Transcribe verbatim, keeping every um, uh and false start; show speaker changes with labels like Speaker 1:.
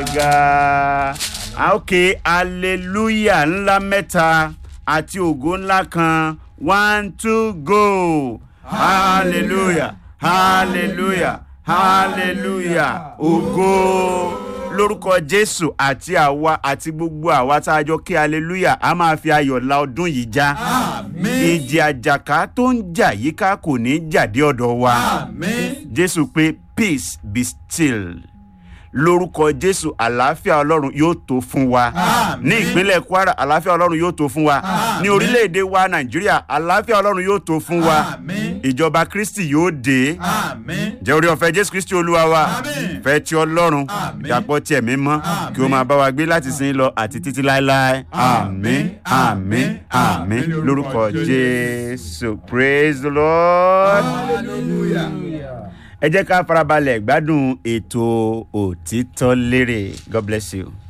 Speaker 1: ga. Okay, hallelujah ńlá mẹ́ta àti ògo ńlá kan. One, two, go. Hallelujah, hallelujah, hallelujah. Ògo lórúkọ Jésù àti àwa àti gbogbo àwa tá a jọ kí hallelujah a máa fi ayọ̀ la ọdún yìí já. Àmín. Ìjì àjàká tó ń jà yíká kò ní jà dé ọ̀dọ̀ wa. Àmín. Jésù pé peace be still. Lórúkọ Jésù àlàáfíà Ọlọ́run yóò tó fún wa. Àmín. Ní ìpínlẹ̀ Kwara àlàáfíà Ọlọ́run yóò tó fún wa. Àmín. Ní orílẹ̀-èdè wa Nàìjíríà àlàáfíà Ọlọ́run yóò tó fún wa. Àmín. Ìjọba Kristi yóò dé. Àmín. Jẹ́ orí ọ̀fẹ́ Jésù Kristi Olúwa wa. Àmín. Fẹ́ ti Ọlọ́run. Àmín. Dàpọ̀ tí ẹ̀mí mọ́ kí ó máa bá wa gbé láti sin lọ àti títí láéláé. Àmín. Àmín. Àmín. Lórúkọ Jésù. Praise the Lord.
Speaker 2: Hallelujah.
Speaker 1: Ẹ jẹ́ ká farabalẹ̀ gbádùn ètò òtítọ́ lérè. God bless you.